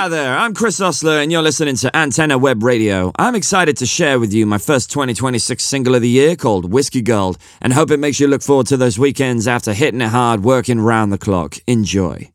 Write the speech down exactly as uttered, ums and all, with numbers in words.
Hi there, I'm Chris Osler, and you're listening to Antenna Web Radio. I'm excited to share with you my first twenty twenty-six single of the year called Whiskey Gold, and hope it makes you look forward to those weekends after hitting it hard, working round the clock. Enjoy.